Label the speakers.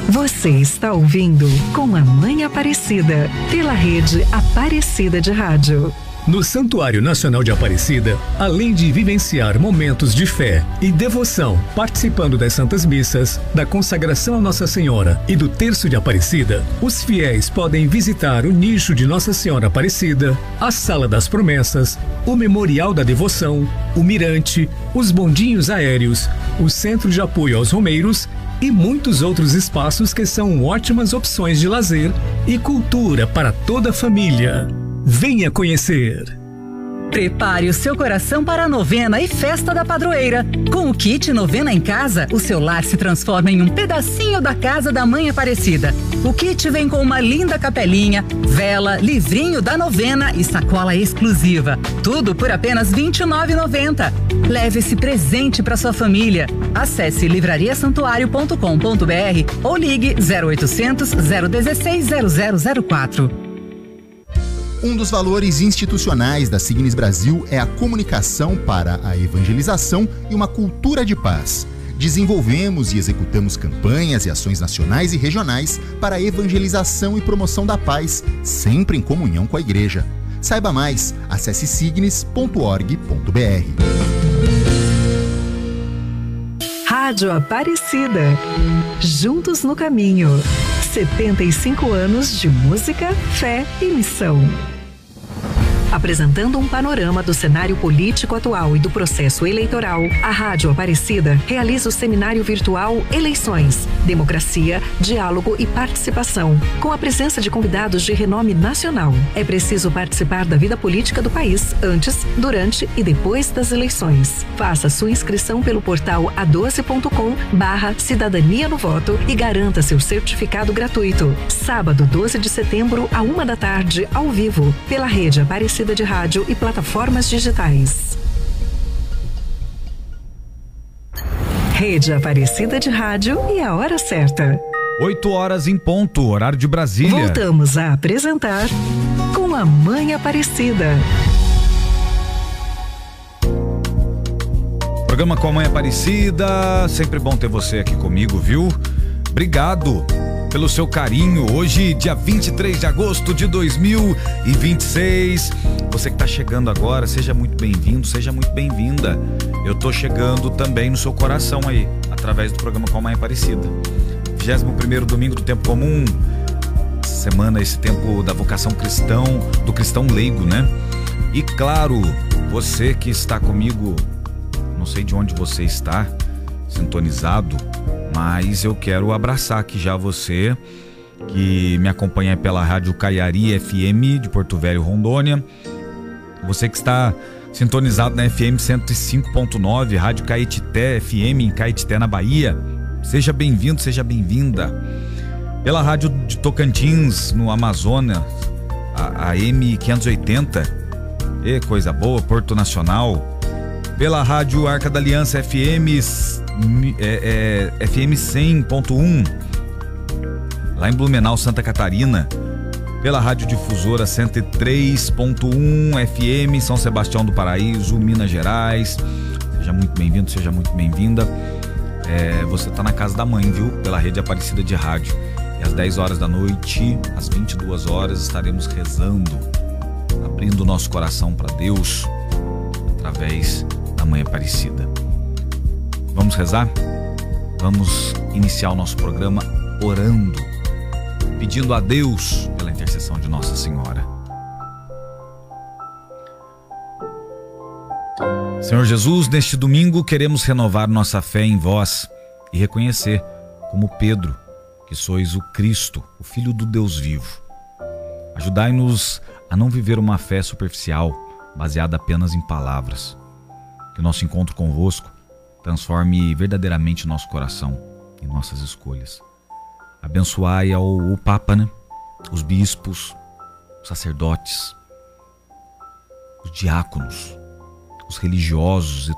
Speaker 1: Você está ouvindo Com a Mãe Aparecida, pela rede Aparecida de Rádio.
Speaker 2: No Santuário Nacional de Aparecida, além de vivenciar momentos de fé e devoção, participando das Santas Missas, da consagração a Nossa Senhora e do Terço de Aparecida, os fiéis podem visitar o nicho de Nossa Senhora Aparecida, a Sala das Promessas, o Memorial da Devoção, o Mirante, os bondinhos aéreos, o Centro de Apoio aos Romeiros e muitos outros espaços que são ótimas opções de lazer e cultura para toda a família. Venha conhecer!
Speaker 3: Prepare o seu coração para a novena e festa da padroeira. Com o kit Novena em Casa, o seu lar se transforma em um pedacinho da casa da Mãe Aparecida. O kit vem com uma linda capelinha, vela, livrinho da novena e sacola exclusiva. Tudo por apenas R$ 29,90. Leve esse presente para sua família. Acesse livrariasantuario.com.br ou ligue 0800 016 0004.
Speaker 4: Um dos valores institucionais da Signes Brasil é a comunicação para a evangelização e uma cultura de paz. Desenvolvemos e executamos campanhas e ações nacionais e regionais para a evangelização e promoção da paz, sempre em comunhão com a Igreja. Saiba mais, acesse signes.org.br.
Speaker 1: Rádio Aparecida. Juntos no caminho. 75 anos de música, fé e missão. Apresentando um panorama do cenário político atual e do processo eleitoral, a Rádio Aparecida realiza o seminário virtual Eleições, Democracia, Diálogo e Participação, com a presença de convidados de renome nacional. É preciso participar da vida política do país antes, durante e depois das eleições. Faça sua inscrição pelo portal a12.com/cidadania no voto e garanta seu certificado gratuito. Sábado, 12 de setembro, à 1 da tarde, ao vivo, pela rede Aparecida de Rádio e plataformas digitais. Rede Aparecida de Rádio e a hora certa.
Speaker 5: 8 horas em ponto, horário de Brasília.
Speaker 1: Voltamos a apresentar Com a Mãe Aparecida.
Speaker 5: Programa Com a Mãe Aparecida, sempre bom ter você aqui comigo, viu? Obrigado pelo seu carinho. Hoje, dia 23 de agosto de 2026. Você que está chegando agora, seja muito bem-vindo, seja muito bem-vinda. Eu tô chegando também no seu coração aí, através do programa Com a Mãe Aparecida. 21º domingo do tempo comum. Semana, esse tempo da vocação cristão, do cristão leigo, né? E claro, você que está comigo, não sei de onde você está sintonizado, mas eu quero abraçar aqui já você que me acompanha pela Rádio Caiari FM de Porto Velho, Rondônia. Você que está sintonizado na FM 105.9, Rádio Caetité FM em Caetité, na Bahia. Seja bem-vindo, seja bem-vinda. Pela Rádio de Tocantins, no Amazonas, a AM 580. Coisa boa, Porto Nacional. Pela Rádio Arca da Aliança FM FM 100.1 lá em Blumenau, Santa Catarina. Pela Rádio Difusora 103.1 FM São Sebastião do Paraíso, Minas Gerais. Seja muito bem-vindo, seja muito bem-vinda. Você tá na casa da mãe, viu? Pela rede Aparecida de Rádio. E às 10 horas da noite, às 22 horas, estaremos rezando, abrindo o nosso coração para Deus através da Mãe Aparecida. Vamos rezar? Vamos iniciar o nosso programa orando, pedindo a Deus pela intercessão de Nossa Senhora. Senhor Jesus, neste domingo queremos renovar nossa fé em vós e reconhecer, como Pedro, que sois o Cristo, o Filho do Deus vivo. Ajudai-nos a não viver uma fé superficial, baseada apenas em palavras. Que o nosso encontro convosco transforme verdadeiramente nosso coração e nossas escolhas. Abençoai o Papa, né? Os bispos, os sacerdotes, os diáconos, os religiosos e